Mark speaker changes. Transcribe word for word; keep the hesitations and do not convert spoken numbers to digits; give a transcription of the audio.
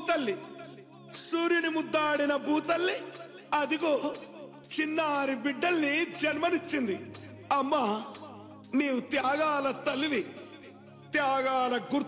Speaker 1: భూతల్లి, సూర్యుని ముద్దాడిన భూతల్లి అదిగో చిన్నారి బిడ్డల్ని జన్మనిచ్చింది. అమ్మా, నీవు త్యాగాల తల్లివి, త్యాగాల గుర్తు.